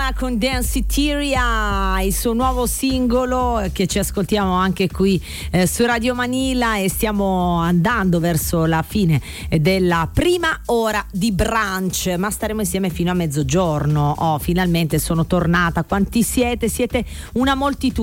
Rihanna con Danceteria, il suo nuovo singolo che ci ascoltiamo anche qui su Radio Manila, e stiamo andando verso la fine della prima ora di brunch, ma staremo insieme fino a mezzogiorno. Finalmente sono tornata. Quanti siete? Siete una moltitudine.